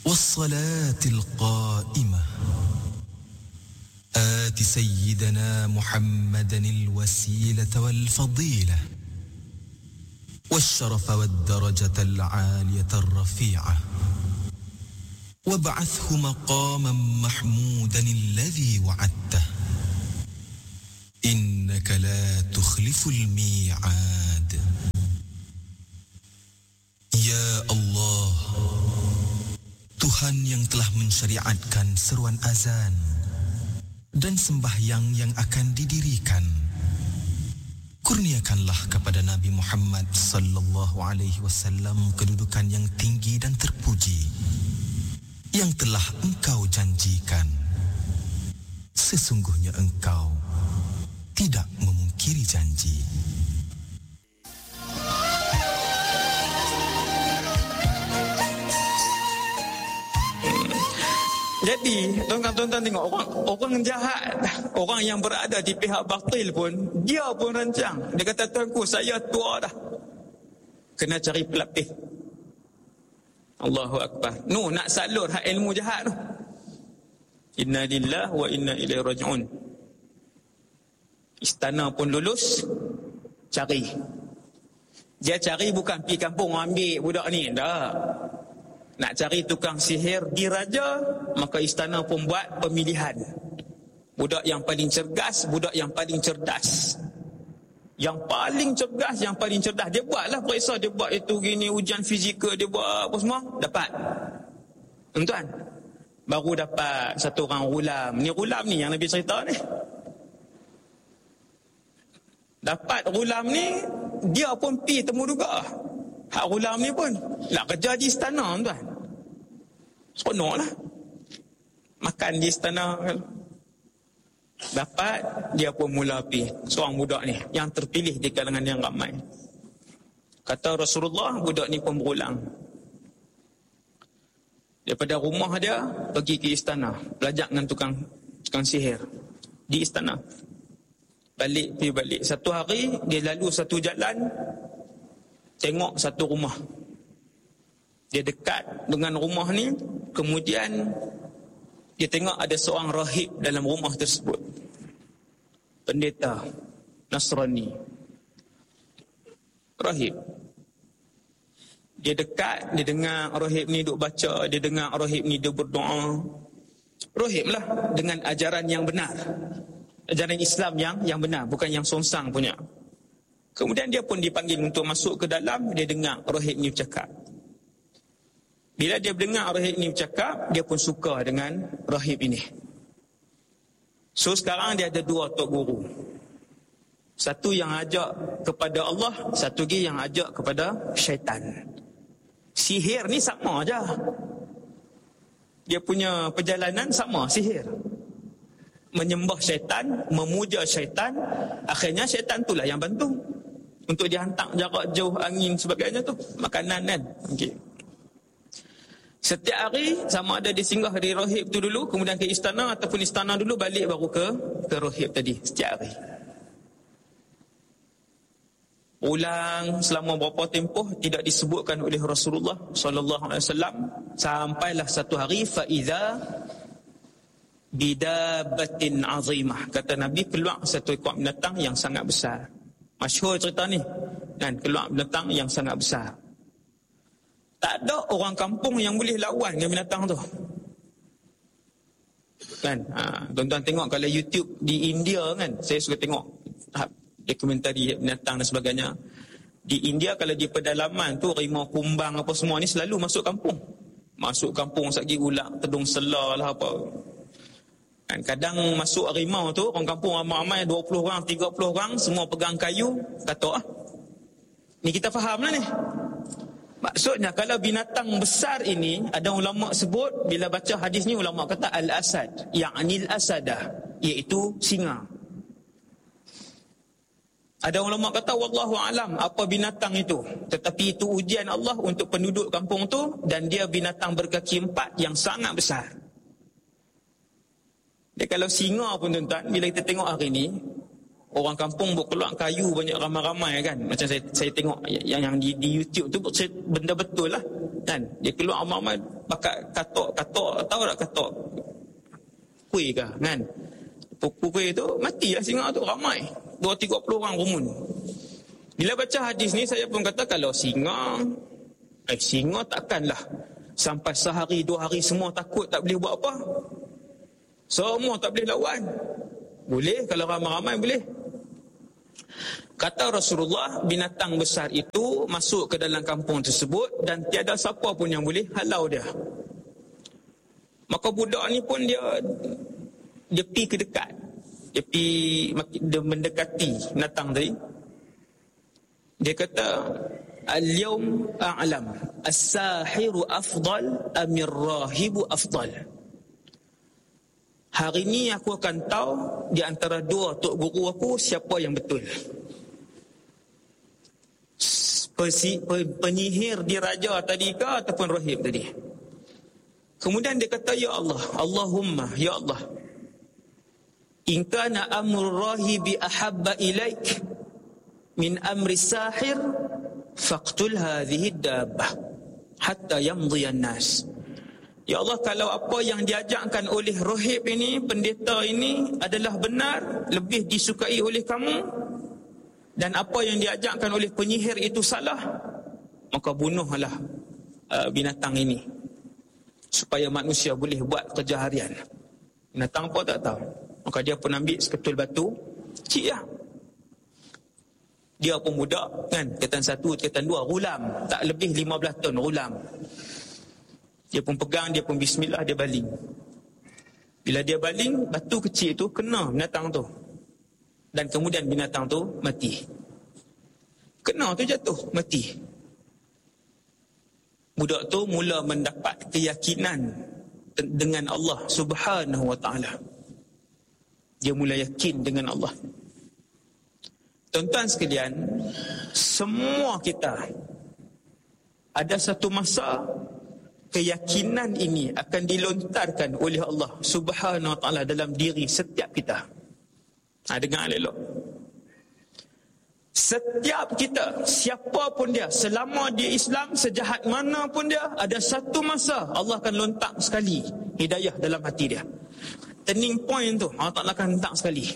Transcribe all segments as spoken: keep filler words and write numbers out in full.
والصلاة القائمة آت سيدنا محمدا الوسيلة والفضيلة والشرف والدرجة العالية الرفيعة وابعثه مقاما محمودا الذي وعدته إنك لا تخلف الميعاد. Ya Allah, Tuhan yang telah mensyariatkan seruan azan dan sembahyang yang akan didirikan, kurniakanlah kepada Nabi Muhammad sallallahu alaihi wasallam kedudukan yang tinggi dan terpuji yang telah Engkau janjikan. Sesungguhnya Engkau tidak memungkiri janji. Jadi, tuan-tuan tengok orang orang jahat, orang yang berada di pihak batil pun, dia pun rancang. Dia kata, tuanku, saya tua dah, kena cari pelapis. Allahu Akbar. Nu nak salur hak ilmu jahat tu. Inna lillahi wa inna ilaihi raji'un. Istana pun lulus, cari. Dia cari bukan pergi kampung ambil budak ni, dah. Nak cari tukang sihir di raja, maka istana pun buat pemilihan. Budak yang paling cergas, budak yang paling cerdas. Yang paling cergas, yang paling cerdas. Dia buatlah periksa, dia buat itu gini, ujian fizikal, dia buat apa semua, dapat. Tuan-tuan, baru dapat satu orang Ghulam. Ni Ghulam ni yang Nabi cerita ni. Dapat Ghulam ni, dia pun pi temu juga. Hak Ghulam ni pun nak kerja di istana, tuan. Seronok lah. Makan di istana. Dapat, dia pun mula pi. Seorang budak ni, yang terpilih di kalangan yang ramai. Kata Rasulullah, budak ni pun berulang. Daripada rumah dia, pergi ke istana. Belajar dengan tukang tukang sihir. Di istana. Balik, pergi balik. Satu hari, dia lalu satu jalan, tengok satu rumah. Dia dekat dengan rumah ni, kemudian dia tengok ada seorang rahib dalam rumah tersebut. Pendeta Nasrani. Rahib. Dia dekat, dia dengar rahib ni duk baca, dia dengar rahib ni dia berdoa. Rahib lah dengan ajaran yang benar. Ajaran Islam yang yang benar, bukan yang songsang punya. Kemudian dia pun dipanggil untuk masuk ke dalam, dia dengar rahib ni bercakap. Bila dia dengar rahib ni bercakap, dia pun suka dengan rahib ini. So sekarang dia ada dua tok guru. Satu yang ajak kepada Allah, satu lagi yang ajak kepada syaitan. Sihir ni sama aja. Dia punya perjalanan sama, sihir. Menyembah syaitan, memuja syaitan, akhirnya syaitan itulah yang bantu untuk dihantar jarak jauh angin sebagainya tu, makanan kan. Okey. Setiap hari sama ada dia singgah di rahib tu dulu, kemudian ke istana, ataupun istana dulu balik baru ke ke rahib tadi. Setiap hari. Ulang selama berapa tempoh tidak disebutkan oleh Rasulullah sallallahu alaihi wasallam, sampailah satu hari fa iza bidabatin azimah. Kata Nabi, keluar satu ekor binatang yang sangat besar. Masyhur cerita ni. Dan keluar binatang yang sangat besar. Tak ada orang kampung yang boleh lawan dengan binatang tu. Kan? Ha, tuan-tuan tengok kalau YouTube di India kan, saya suka tengok ha, dokumentari binatang dan sebagainya. Di India kalau di pedalaman tu, rimau kumbang apa semua ni selalu masuk kampung. Masuk kampung sagi ular, tedung selah lah apa. Kan, kadang masuk rimau tu, orang kampung ramai-ramai, dua puluh orang, tiga puluh orang, semua pegang kayu, kata ah, ni kita faham lah ni. Maksudnya kalau binatang besar ini, ada ulama sebut, bila baca hadis ni ulama kata al-asad, ya'nil asadah, iaitu singa. Ada ulama kata wallahu alam apa binatang itu, tetapi itu ujian Allah untuk penduduk kampung tu, dan dia binatang berkaki empat yang sangat besar. Dia kalau singa pun tuan-tuan, bila kita tengok hari ni, orang kampung buat keluar kayu banyak ramai-ramai kan. Macam saya saya tengok yang yang di, di YouTube tu, benda betul lah. kan. Dia keluar ramai-ramai pakai katok-katok, tahu tak katok? Kuih ke kan? Pukul kuih tu, matilah singa tu ramai. dua tiga puluh orang rumun. Bila baca hadis ni saya pun kata kalau singa, eh singa takkanlah sampai sehari dua hari semua takut tak boleh buat apa. Semua tak boleh lawan. Boleh kalau ramai-ramai boleh. Kata Rasulullah, binatang besar itu masuk ke dalam kampung tersebut dan tiada siapa pun yang boleh halau dia. Maka budak ni pun dia dia pergi ke dekat. Dia pergi dia mendekati binatang tadi. Dia kata, al-yawm a'lam as-sahiru afdal amir rahibu afdal. Hari ni aku akan tahu di antara dua tok guru aku siapa yang betul. Persi, penyihir diraja tadi ke ataupun rahib tadi. Kemudian dia kata, ya Allah, Allahumma, ya Allah, in kana amru rahibi ahabba ilaik min amri sahir faqtul hadhihi dabbah hatta yamdhi an-nas. Ya Allah, kalau apa yang diajarkan oleh rahib ini, pendeta ini adalah benar, lebih disukai oleh kamu, dan apa yang diajarkan oleh penyihir itu salah, maka bunuhlah uh, binatang ini supaya manusia boleh buat kerja harian. Binatang apa tak tahu. Maka dia pun ambil seketul batu kecil lah. Dia pun budak kan, ketan satu, ketan dua, rulam, tak lebih lima belas ton rulam. Dia pun pegang, dia pun bismillah, dia baling. Bila dia baling, batu kecil tu kena binatang tu. Dan kemudian binatang tu mati. Kena tu jatuh, mati. Budak tu mula mendapat keyakinan dengan Allah Subhanahu wa ta'ala. Dia mula yakin dengan Allah. Tuan-tuan sekalian, semua kita ada satu masa keyakinan ini akan dilontarkan oleh Allah Subhanahu wa ta'ala dalam diri setiap kita. Ha, dengar elok. Setiap kita, siapa pun dia, selama dia Islam, sejahat mana pun dia, ada satu masa Allah akan lontak sekali hidayah dalam hati dia. Turning point tu Allah Ta'ala akan letak sekali.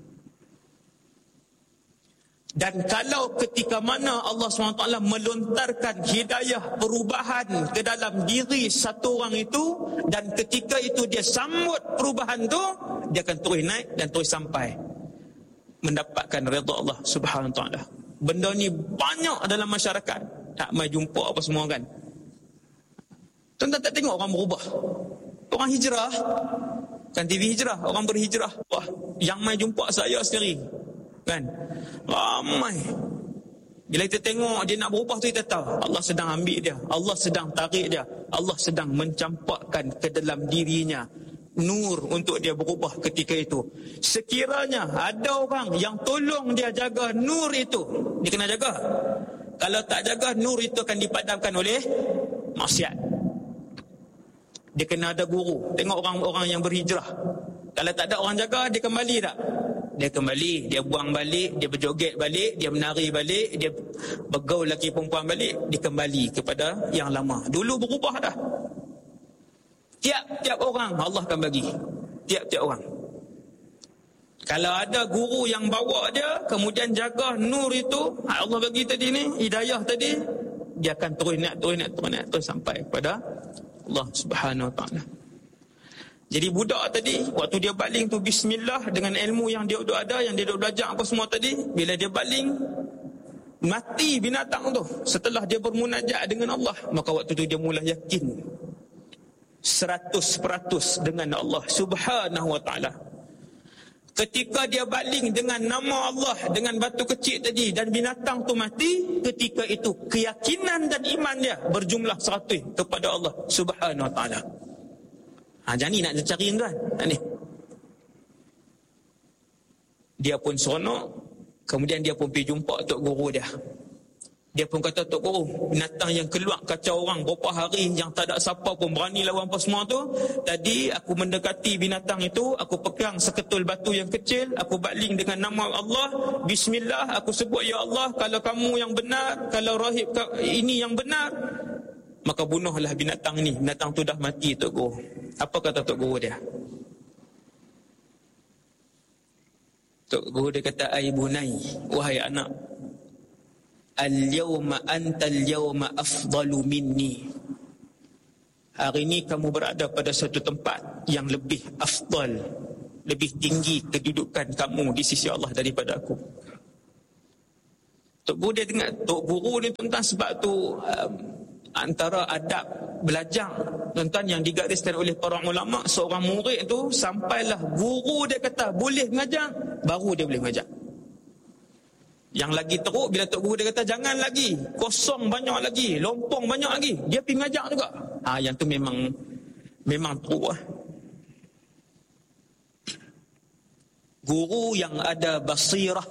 Dan kalau ketika mana Allah subhanahu wa taala melontarkan hidayah perubahan ke dalam diri satu orang itu, dan ketika itu dia sambut perubahan tu, dia akan terus naik dan terus sampai mendapatkan redha Allah subhanahu wa taala. Benda ni banyak dalam masyarakat, tak mai jumpa apa semua kan. Tuan-tuan tak tengok orang berubah. Orang hijrah, kan T V hijrah, orang berhijrah. Wah, yang mai jumpa saya sendiri kan, ramai. Bila kita tengok dia nak berubah tu, kita tahu Allah sedang ambil dia, Allah sedang tarik dia, Allah sedang mencampakkan ke dalam dirinya nur untuk dia berubah ketika itu. Sekiranya ada orang yang tolong dia jaga nur itu, dia kena jaga. Kalau tak jaga, nur itu akan dipadamkan oleh maksiat. Dia kena ada guru. Tengok orang-orang yang berhijrah, kalau tak ada orang jaga, dia kembali tak? Dia kembali, dia buang balik, dia berjoget balik, dia menari balik, dia bergaul lelaki perempuan balik, dia kembali kepada yang lama. Dulu berubah dah. Tiap-tiap orang Allah akan bagi. Tiap-tiap orang. Kalau ada guru yang bawa dia, kemudian jaga nur itu, Allah bagi tadi ni, hidayah tadi, dia akan terus naik, terus naik, terus naik, terus sampai kepada Allah subhanahu wa ta'ala. Jadi budak tadi, waktu dia baling tu bismillah, dengan ilmu yang dia dah ada, yang dia dah belajar apa semua tadi, bila dia baling, mati binatang tu. Setelah dia bermunajat dengan Allah, maka waktu tu dia mula yakin seratus peratus dengan Allah subhanahu wa ta'ala. Ketika dia baling dengan nama Allah, dengan batu kecil tadi, dan binatang tu mati, ketika itu keyakinan dan iman dia berjumlah seratus kepada Allah subhanahu wa ta'ala. Ha, jangan ni nak cari tuan. Ha, ni. Dia pun seronok. Kemudian dia pun pergi jumpa tok guru dia. Dia pun kata, tok guru, binatang yang keluar kacau orang berapa hari, yang tak ada siapa pun berani lawan apa semua tu, tadi aku mendekati binatang itu, aku pegang seketul batu yang kecil, aku baling dengan nama Allah, bismillah, aku sebut, ya Allah, kalau kamu yang benar, kalau rahib ini yang benar, maka bunuhlah binatang ni. Binatang tu dah mati, Tok Guru. Apa kata Tok Guru dia? Tok Guru dia kata, ai bunai, wahai anak, al-yawma anta al-yawma afdalu minni. Hari ini kamu berada pada satu tempat yang lebih afdal, lebih tinggi kedudukan kamu di sisi Allah daripada aku. Tok Guru dia dengar, Tok Guru ni tuan-tuan, sebab tu um, antara adab belajar tuan-tuan yang digariskan oleh para ulama, seorang murid tu sampailah guru dia kata boleh mengajar, baru dia boleh mengajar. Yang lagi teruk bila Tok Guru dia kata jangan lagi, kosong banyak lagi, lompong banyak lagi, dia pergi mengajar juga. Ha, yang tu memang memang teruk lah. Guru yang ada basirah,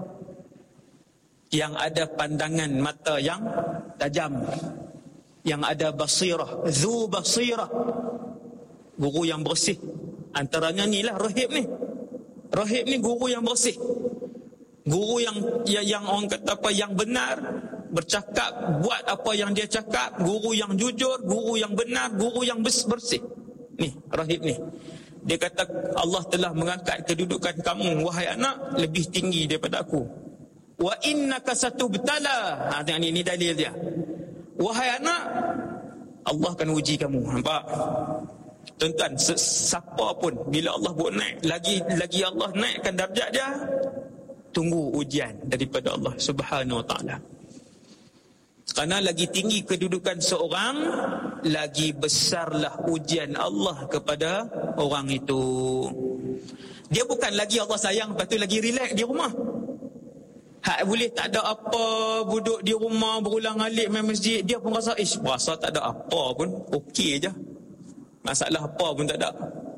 yang ada pandangan mata yang tajam, yang ada basirah, zu basirah, guru yang bersih. Antaranya ni lah rahib ni. Rahib ni guru yang bersih, guru yang yang, yang orang kata apa, yang benar, bercakap, buat apa yang dia cakap, guru yang jujur, guru yang benar, guru yang bersih. Ni rahib ni. Dia kata Allah telah mengangkat kedudukan kamu wahai anak lebih tinggi daripada aku. Wa innaka satubtala. Ha, tengok ni, ni dalil dia. Wahai anak, Allah akan uji kamu. Nampak? Tuan-tuan, siapa pun bila Allah buat naik, lagi lagi Allah naikkan darjat dia, tunggu ujian daripada Allah Subhanahu Wa Taala. Kerana lagi tinggi kedudukan seorang, lagi besarlah ujian Allah kepada orang itu. Dia bukan lagi Allah sayang, lepas tu lagi relax di rumah. Hak boleh tak ada apa, duduk di rumah berulang alik main masjid, dia pun rasa ish, rasa tak ada apa pun, okey je. Masalah apa pun tak ada.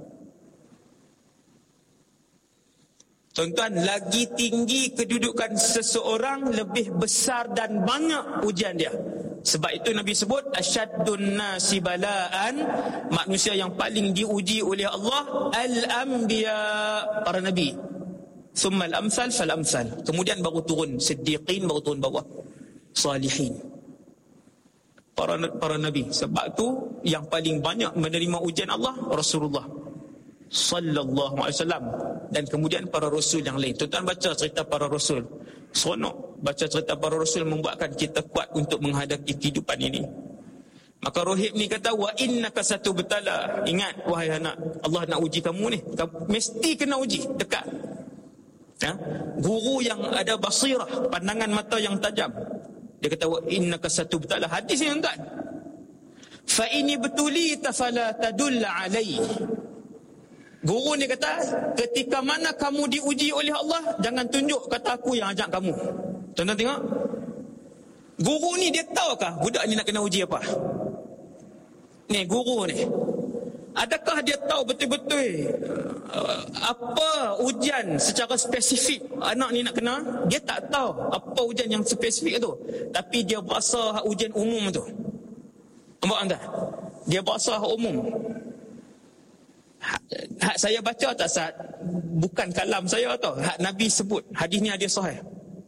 Tuan-tuan, lagi tinggi kedudukan seseorang, lebih besar dan banyak ujian dia. Sebab itu Nabi sebut asyaddun nasi balaan, manusia yang paling diuji oleh Allah al-anbiya, para nabi. Thumma al-amsal fal-amsal. Kemudian baru turun siddiqin, baru turun bawah salihin, para para nabi. Sebab tu yang paling banyak menerima ujian Allah Rasulullah sallallahu alaihi wasallam, dan kemudian para rasul yang lain. Tuan-tuan baca cerita para rasul, seronok baca cerita para rasul, membuatkan kita kuat untuk menghadapi kehidupan ini. Maka Rohib ni kata wa innaka satubtala. Ingat wahai anak, Allah nak uji kamu ni, kamu mesti kena uji dekat. Ha? Guru yang ada basirah, pandangan mata yang tajam. Dia kata wa innaka satubtala. Hadis ni tuan, fa ini betuli tafala tadulla alai. Guru ni kata ketika mana kamu diuji oleh Allah, jangan tunjuk kata aku yang ajak kamu. Tuan-tuan tengok, guru ni dia tahukah budak ni nak kena uji apa? Ni guru ni, adakah dia tahu betul-betul uh, apa ujian secara spesifik anak ni nak kena? Dia tak tahu apa ujian yang spesifik tu. Tapi dia berasa ujian umum tu. Nampak anda? Dia berasa umum. Hak, hak saya baca tak saat, bukan kalam saya tau. Hak Nabi sebut. Hadis ni hadis sahih.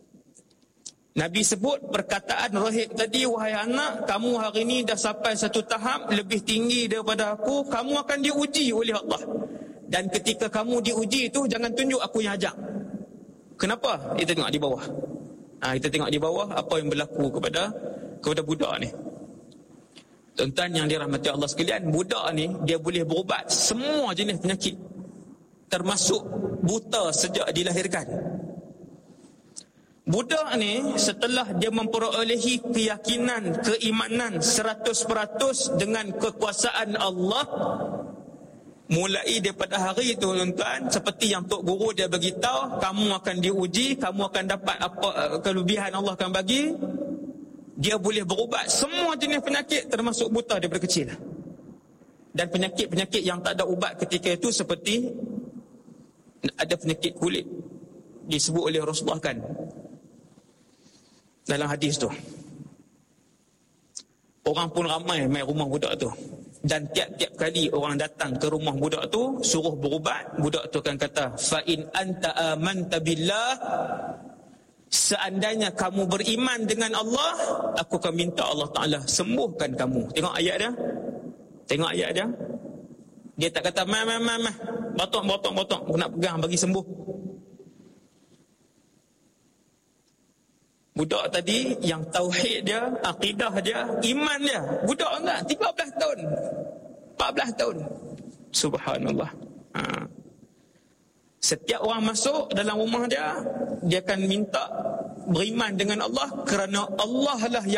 Nabi sebut perkataan Rohib tadi, wahai anak, kamu hari ini dah sampai satu tahap lebih tinggi daripada aku, kamu akan diuji oleh Allah. Dan ketika kamu diuji itu, jangan tunjuk aku yang ajak. Kenapa? Kita tengok di bawah. Ha, kita tengok di bawah apa yang berlaku kepada kepada budak ni. Tuan-tuan yang dirahmati Allah sekalian, budak ni dia boleh berubat semua jenis penyakit, termasuk buta sejak dilahirkan. Budak ni setelah dia memperolehi keyakinan, keimanan seratus peratus dengan kekuasaan Allah, mulai daripada hari itu tuan-tuan, seperti yang Tok Guru dia beritahu, kamu akan diuji, kamu akan dapat apa kelebihan Allah akan bagi. Dia boleh berubat semua jenis penyakit, termasuk buta daripada kecil. Dan penyakit-penyakit yang tak ada ubat ketika itu, seperti ada penyakit kulit, disebut oleh Rasulullah kan dalam hadis tu. Orang pun ramai main rumah budak tu, dan tiap-tiap kali orang datang ke rumah budak tu suruh berubat, budak tu akan kata fa in anta amanta billah seandainya kamu beriman dengan Allah, aku akan minta Allah Ta'ala sembuhkan kamu. Tengok ayat dia. Tengok ayat dia. Dia tak kata, mah, mah, mah, mah. Batok, batok, batok. Aku nak pegang bagi sembuh. Budak tadi yang tauhid dia, akidah dia, iman dia. Budak enggak, tiga belas tahun. empat belas tahun. Subhanallah. Ha. Setiap orang masuk dalam rumah dia, dia akan minta beriman dengan Allah kerana Allah lah yang